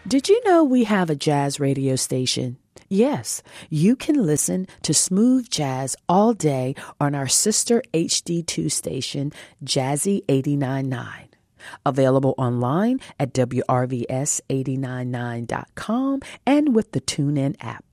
Did you know we have a jazz radio station? Yes, you can listen to smooth jazz all day on our sister HD2 station, Jazzy 89.9. Available online at WRVS899.com and with the TuneIn app.